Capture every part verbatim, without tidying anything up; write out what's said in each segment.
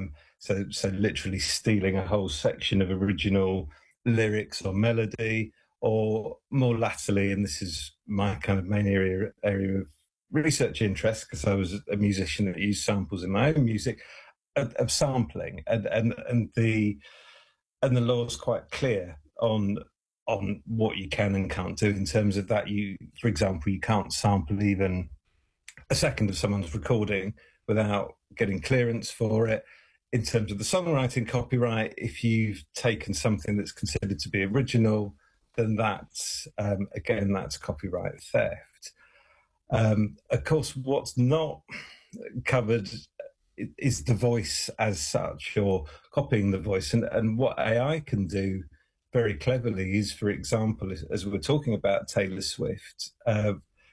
Um, so, so literally stealing a whole section of original lyrics or melody, or more latterly, and this is my kind of main area area of research interest, because I was a musician that used samples in my own music, of, of sampling, and and and the and the law's quite clear on on what you can and can't do in terms of that. You, for example, you can't sample even a second of someone's recording without getting clearance for it. In terms of the songwriting copyright, if you've taken something that's considered to be original, then that's, um, again, that's copyright theft. Um, of course, what's not covered is the voice as such, or copying the voice. And, and what A I can do very cleverly is, for example, as we were talking about Taylor Swift, uh,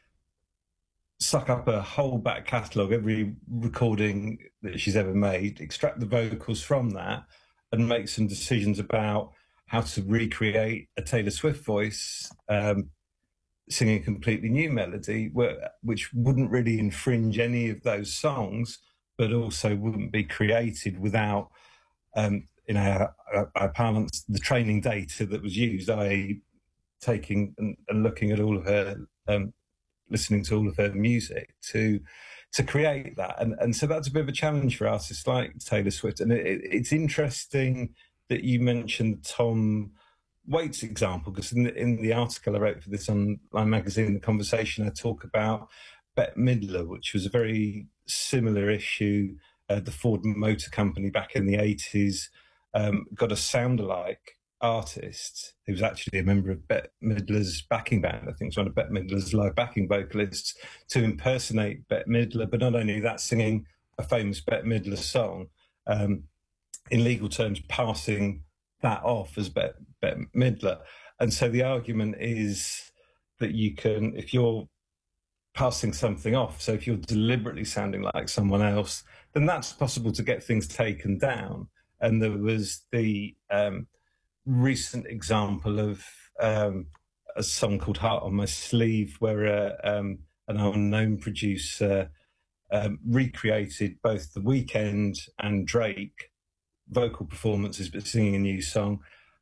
suck up a whole back catalogue, every recording that she's ever made, extract the vocals from that, and make some decisions about how to recreate a Taylor Swift voice, um, singing a completely new melody, where, which wouldn't really infringe any of those songs, but also wouldn't be created without, um, in our, our, our parlance, the training data that was used, that is taking and, and looking at all of her, um, listening to all of her music to to create that. And, and so that's a bit of a challenge for artists like Taylor Swift. And it, it's interesting that you mentioned Tom Waits example, because in the, in the article I wrote for this online magazine, The Conversation, I talk about Bette Midler, which was a very similar issue. Uh, the Ford Motor Company back in the eighties um, got a sound-alike artist who was actually a member of Bette Midler's backing band. I think it was one of Bette Midler's live backing vocalists, to impersonate Bette Midler, but not only that, singing a famous Bette Midler song, um, in legal terms, passing that off as Bette, Bette Midler. And so the argument is that you can, if you're passing something off, so if you're deliberately sounding like someone else, then that's possible to get things taken down. And there was the um, recent example of um, a song called Heart on My Sleeve, where uh, um, an unknown producer um, recreated both The Weeknd and Drake vocal performances, but singing a new song.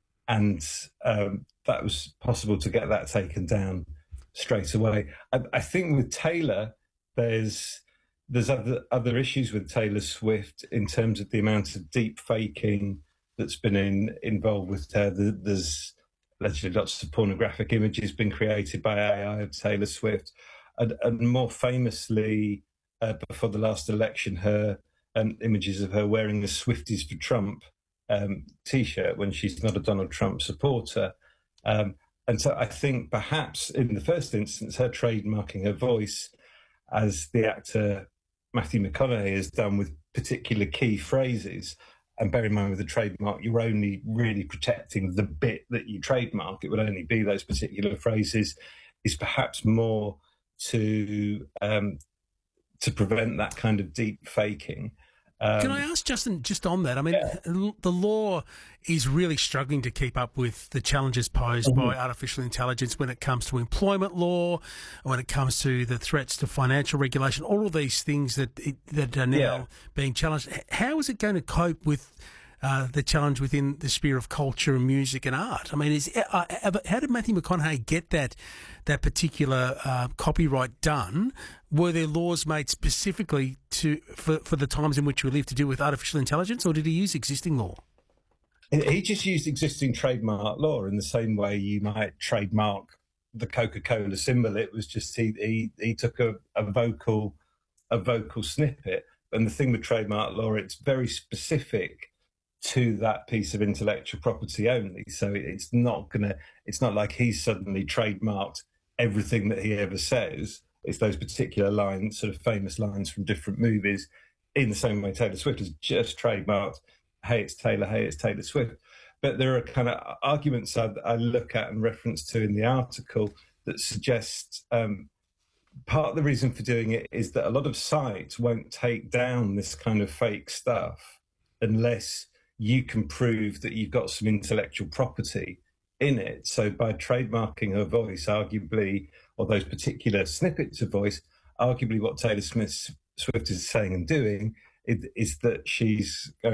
And um, that was possible to get that taken down straight away. I, I think with Taylor, there's there's other other issues with Taylor Swift in terms of the amount of deep faking that's been in, involved with her. There's allegedly lots of pornographic images been created by A I of Taylor Swift. And, and more famously, uh, before the last election, her um, images of her wearing the Swifties for Trump um, T-shirt when she's not a Donald Trump supporter. Um, and so I think perhaps in the first instance, her trademarking her voice, as the actor Matthew McConaughey has done with particular key phrases. And bear in mind, with a trademark, you're only really protecting the bit that you trademark. It would only be those particular phrases, is perhaps more to um, to prevent that kind of deep faking. Um, Can I ask, Justin, just on that? I mean, yeah. the law is really struggling to keep up with the challenges posed mm-hmm. by artificial intelligence when it comes to employment law, when it comes to the threats to financial regulation, all of these things that it, that are now yeah. being challenged. How is it going to cope with uh, the challenge within the sphere of culture and music and art? I mean, is uh, how did Matthew McConaughey get that that particular uh, copyright done? Were there laws made specifically to for, for the times in which we live to deal with artificial intelligence, or did he use existing law? He just used existing trademark law in the same way you might trademark the Coca-Cola symbol. It was just he he, he took a, a vocal a vocal snippet. And the thing with trademark law, it's very specific to that piece of intellectual property only. So it's not gonna it's not like he's suddenly trademarked everything that he ever says. It's those particular lines, sort of famous lines from different movies, in the same way Taylor Swift has just trademarked, hey, it's Taylor, hey, it's Taylor Swift. But there are kind of arguments I, I look at and reference to in the article that suggest um, part of the reason for doing it is that a lot of sites won't take down this kind of fake stuff unless you can prove that you've got some intellectual property in it. So by trademarking her voice, arguably, or those particular snippets of voice, arguably what Taylor Smith, Swift is saying and doing is, is that she's going